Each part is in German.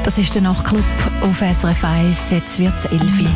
Das ist der Nachtclub auf SRF 1, jetzt wird es 11 Uhr.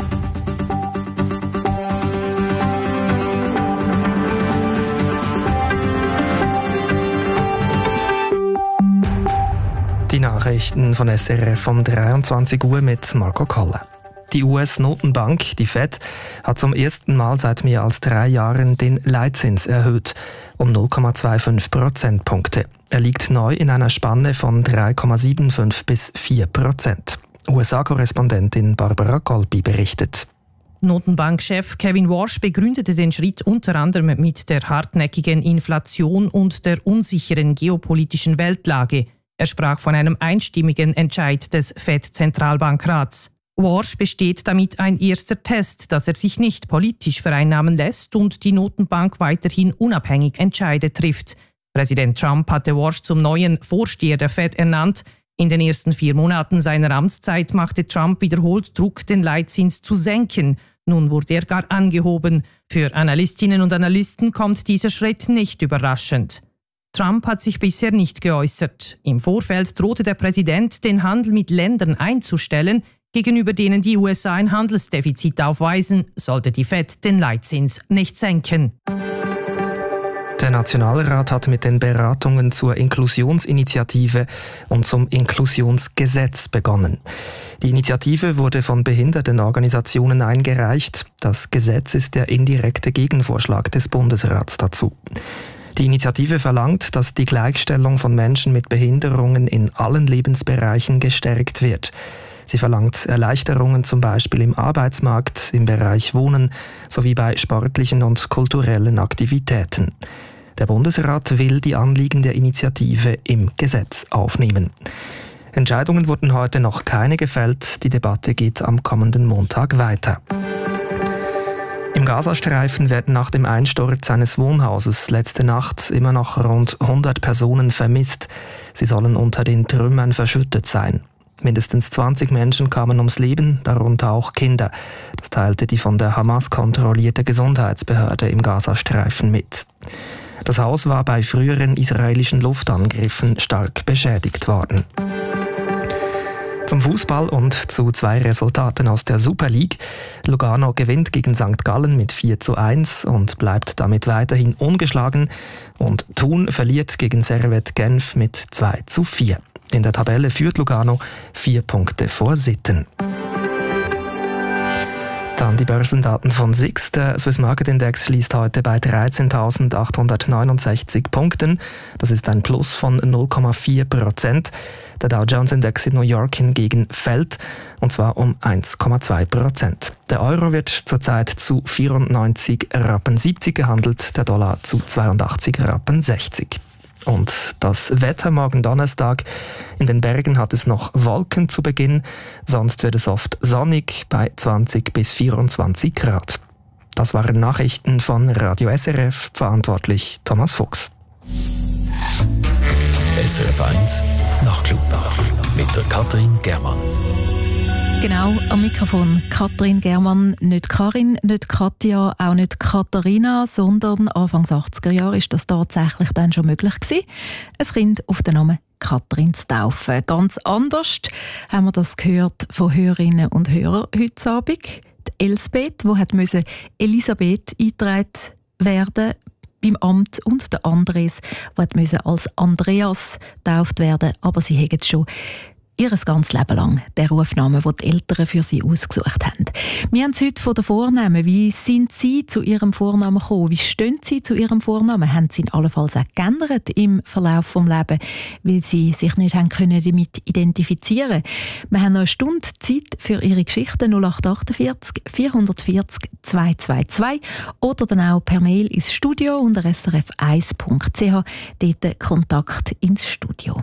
Die Nachrichten von SRF um 23 Uhr mit Marco Kolle. Die US-Notenbank, die Fed, hat zum ersten Mal seit mehr als 3 Jahren den Leitzins erhöht, um 0,25 Prozentpunkte. Er liegt neu in einer Spanne von 3,75 bis 4%. USA-Korrespondentin Barbara Colby berichtet. Notenbankchef Kevin Warsh begründete den Schritt unter anderem mit der hartnäckigen Inflation und der unsicheren geopolitischen Weltlage. Er sprach von einem einstimmigen Entscheid des Fed-Zentralbankrats. Warsh besteht damit ein erster Test, dass er sich nicht politisch vereinnahmen lässt und die Notenbank weiterhin unabhängig Entscheide trifft. Präsident Trump hatte Warsh zum neuen Vorsteher der Fed ernannt. In den ersten 4 Monaten seiner Amtszeit machte Trump wiederholt Druck, den Leitzins zu senken. Nun wurde er gar angehoben. Für Analystinnen und Analysten kommt dieser Schritt nicht überraschend. Trump hat sich bisher nicht geäußert. Im Vorfeld drohte der Präsident, den Handel mit Ländern einzustellen, gegenüber denen die USA ein Handelsdefizit aufweisen, sollte die Fed den Leitzins nicht senken. Der Nationalrat hat mit den Beratungen zur Inklusionsinitiative und zum Inklusionsgesetz begonnen. Die Initiative wurde von Behindertenorganisationen eingereicht. Das Gesetz ist der indirekte Gegenvorschlag des Bundesrats dazu. Die Initiative verlangt, dass die Gleichstellung von Menschen mit Behinderungen in allen Lebensbereichen gestärkt wird. Sie verlangt Erleichterungen zum Beispiel im Arbeitsmarkt, im Bereich Wohnen sowie bei sportlichen und kulturellen Aktivitäten. Der Bundesrat will die Anliegen der Initiative im Gesetz aufnehmen. Entscheidungen wurden heute noch keine gefällt. Die Debatte geht am kommenden Montag weiter. Im Gazastreifen werden nach dem Einsturz eines Wohnhauses letzte Nacht immer noch rund 100 Personen vermisst. Sie sollen unter den Trümmern verschüttet sein. Mindestens 20 Menschen kamen ums Leben, darunter auch Kinder. Das teilte die von der Hamas kontrollierte Gesundheitsbehörde im Gazastreifen mit. Das Haus war bei früheren israelischen Luftangriffen stark beschädigt worden. Zum Fußball und zu 2 Resultaten aus der Super League. Lugano gewinnt gegen St. Gallen mit 4:1 und bleibt damit weiterhin ungeschlagen. Und Thun verliert gegen Servette Genf mit 2:4. In der Tabelle führt Lugano 4 Punkte vor Sitten. Dann die Börsendaten von SIX. Der Swiss Market Index schließt heute bei 13.869 Punkten. Das ist ein Plus von 0,4%. Der Dow Jones Index in New York hingegen fällt, und zwar um 1,2%. Der Euro wird zurzeit zu 94,70 Rappen gehandelt, der Dollar zu 82,60 Rappen. Und das Wetter morgen Donnerstag. In den Bergen hat es noch Wolken zu Beginn, sonst wird es oft sonnig bei 20 bis 24 Grad. Das waren Nachrichten von Radio SRF, verantwortlich Thomas Fuchs. SRF 1 Nachtclub mit der Katrin Germann. Genau, am Mikrofon Katrin Germann, nicht Karin, nicht Katja, auch nicht Katharina, sondern Anfang 80er Jahre ist das tatsächlich dann schon möglich gewesen, ein Kind auf den Namen Katrin zu taufen. Ganz anders haben wir das gehört von Hörerinnen und Hörern heute Abend. Die Elsbeth, die Elisabeth eingetragen werden beim Amt, und der Andres, der als Andreas getauft werden, aber sie haben es schon ihr ganzes Leben lang den Rufnamen, den die Eltern für sie ausgesucht haben. Wir haben es heute von den Vornamen. Wie sind Sie zu Ihrem Vornamen gekommen? Wie stehen Sie zu Ihrem Vornamen? Haben Sie ihn allenfalls auch geändert im Verlauf des Lebens, weil Sie sich nicht haben können damit identifizieren können? Wir haben noch eine Stunde Zeit für Ihre Geschichten 0848 440 222 oder dann auch per Mail ins Studio unter srf1.ch. Dort Kontakt ins Studio.